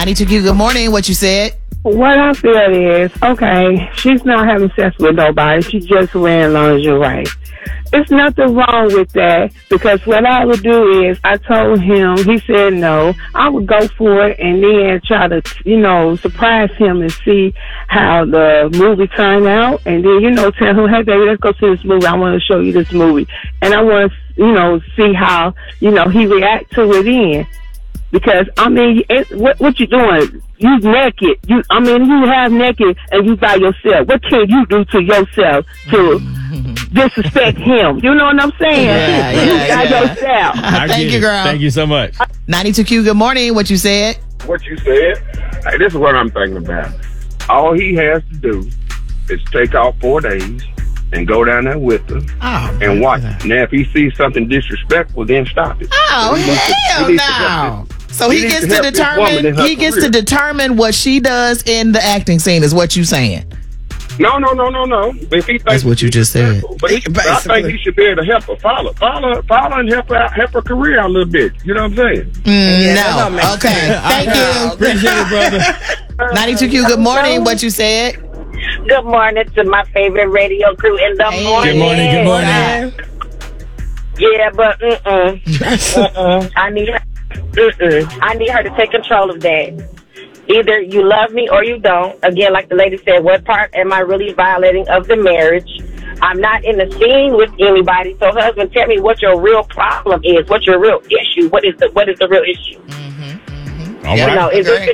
92Q, good morning. What you said? What I feel is, okay, she's not having sex with nobody. She just wearing lingerie. There's nothing wrong with that, because what I would do is, I told him, he said no. I would go for it and then try to, surprise him and see how the movie turned out. And then, tell him, hey, baby, let's go see this movie. I want to show you this movie. And I want to, see how, he react to it then. Because, what you doing? You naked. You have naked and you by yourself. What can you do to yourself to disrespect him? You know what I'm saying? Yeah. By yourself. Thank you, girl. Thank you so much. 92Q, good morning. What you said? What you said? Hey, this is what I'm thinking about. All he has to do is take off 4 days and go down there with her and watch it. Now, if he sees something disrespectful, then stop it. Oh, hell no. So he gets to determine. He gets to determine what she does in the acting scene. Is what you saying? No. If he That's what you just said. But I think he should be able to help her, follow and help her career out a little bit. You know what I'm saying? No. Okay. Thank you. Appreciate it, brother. 92Q. Good morning. What you said? Good morning to my favorite radio crew in the morning. Good morning. Good morning. Yeah, but I need her to take control of that. Either you love me or you don't. Again, like the lady said, what part am I really violating of the marriage? I'm not in the scene with anybody. So, husband, tell me what your real problem is. What's your real issue? What is the real issue? All right. Is this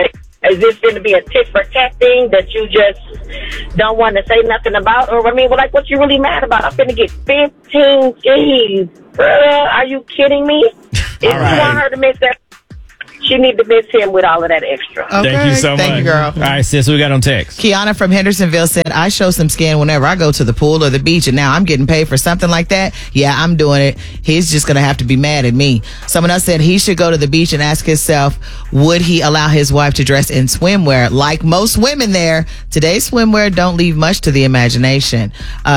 going to be a tit for tat thing that you just don't want to say nothing about? Or what you really mad about? I'm going to get 15 days. Are you kidding me? If you want her to miss that, she need to miss him with all of that extra. Okay. Thank you so much. Thank you, girl. All right, sis, we got on text. Kiana from Hendersonville said, I show some skin whenever I go to the pool or the beach, and now I'm getting paid for something like that. Yeah, I'm doing it. He's just going to have to be mad at me. Someone else said he should go to the beach and ask himself, would he allow his wife to dress in swimwear? Like most women there, today's swimwear don't leave much to the imagination.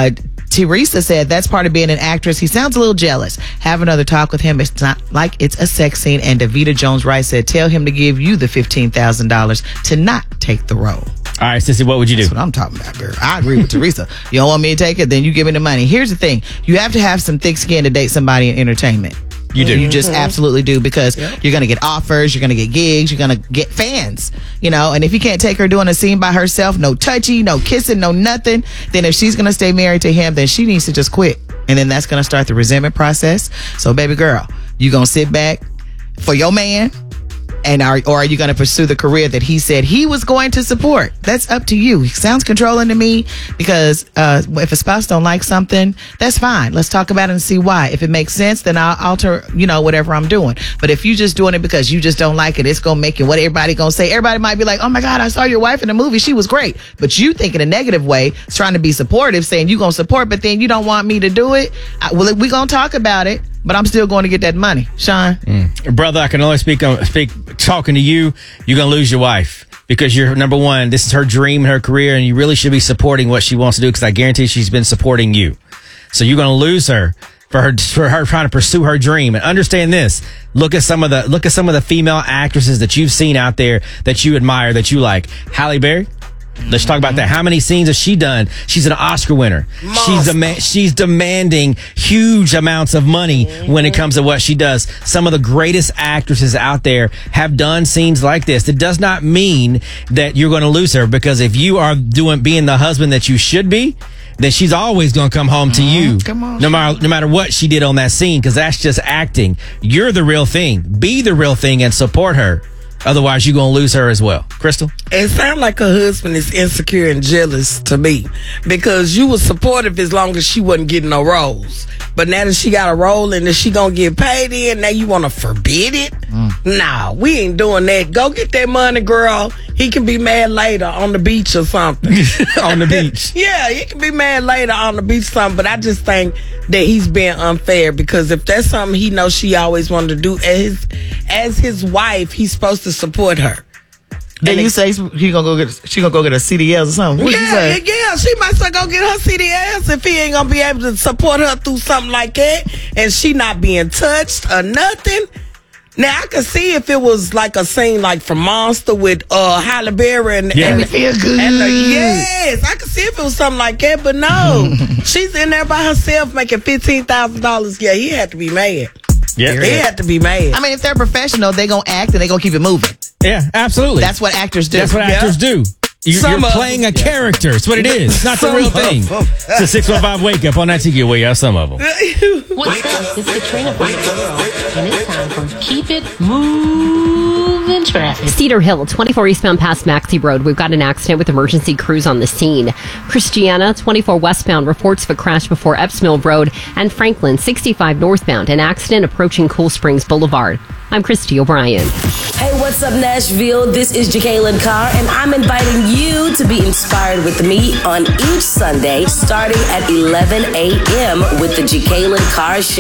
Teresa said that's part of being an actress. He sounds a little jealous. Have another talk with him. It's not like it's a sex scene. And Davita Jones Wright said, tell him to give you the $15,000 to not take the role. All right, sissy, what would you do? That's what I'm talking about, girl. I agree with Teresa. You don't want me to take it, then you give me the money. Here's the thing. You have to have some thick skin to date somebody in entertainment. You do. You just absolutely do, because you're going to get offers, you're going to get gigs, you're going to get fans, and if you can't take her doing a scene by herself, no touchy, no kissing, no nothing, then if she's going to stay married to him, then she needs to just quit. And then that's going to start the resentment process. So, baby girl, you going to sit back for your man? Or are you going to pursue the career that he said he was going to support? That's up to you. He sounds controlling to me, because if a spouse don't like something, that's fine. Let's talk about it and see why. If it makes sense, then I'll alter, whatever I'm doing. But if you just doing it because you just don't like it, it's going to make it what everybody going to say. Everybody might be like, oh my God, I saw your wife in the movie. She was great. But you think in a negative way, trying to be supportive, saying you going to support, but then you don't want me to do it. Well, we going to talk about it. But I'm still going to get that money. Sean? Brother, I can only speak talking to you. You're going to lose your wife, because you're, number one, this is her dream and her career, and you really should be supporting what she wants to do, because I guarantee she's been supporting you. So you're going to lose her for her trying to pursue her dream. And understand this. Look at some of the female actresses that you've seen out there that you admire, that you like. Halle Berry. Let's talk about that. How many scenes has she done? She's an Oscar winner. She's demanding huge amounts of money when it comes to what she does. Some of the greatest actresses out there have done scenes like this. It does not mean that you're going to lose her, because if you are being the husband that you should be, then she's always going to come home to you. No matter what she did on that scene, because that's just acting. You're the real thing. Be the real thing and support her. Otherwise, you're going to lose her as well. Crystal? It sounds like her husband is insecure and jealous to me, because you were supportive as long as she wasn't getting no roles. But now that she got a role and that she going to get paid in, now you want to forbid it? Nah, we ain't doing that. Go get that money, girl. He can be mad later on the beach or something. On the beach? Yeah, he can be mad later on the beach or something. But I just think that he's being unfair, because if that's something he knows she always wanted to do, as his wife, he's supposed to support her. Then you say she gonna go get a CDLs or something. What you say? Yeah, she might say go get her CDLs if he ain't gonna be able to support her through something like that, and she not being touched or nothing. Now I could see if it was like a scene like from Monster with Halle Berry and And feel good. yes, I could see if it was something like that, but no. She's in there by herself making $15,000. Yeah, he had to be mad. Yeah. He had to be mad. I mean, if they're professional, they gonna act and they gonna keep it moving. Yeah, absolutely. That's what actors do. That's what actors do. You're playing a character. It's what it is. It's not the real thing. It's a 615 Wake Up on that ticket. Well, yeah, some of them. What's up? It's Katrina from the Girl, and it's time for Keep It Moving Traffic. Cedar Hill, 24 eastbound past Maxey Road. We've got an accident with emergency crews on the scene. Christiana, 24 westbound, reports of a crash before Epps Mill Road. And Franklin, 65 northbound, an accident approaching Cool Springs Boulevard. I'm Christy O'Brien. Hey, what's up, Nashville? This is Jacqueline Carr, and I'm inviting you to be inspired with me on each Sunday, starting at 11 a.m. with the Jacqueline Carr Show.